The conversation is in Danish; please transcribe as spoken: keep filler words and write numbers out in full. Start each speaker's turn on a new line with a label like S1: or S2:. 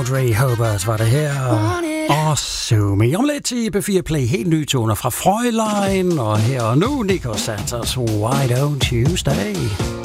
S1: Audrey Hobart var det her. Og Sumi. Om lidt i P fire Play. Helt nye toner fra Fräulein. Og her og nu Nico Santos. Why don't you stay?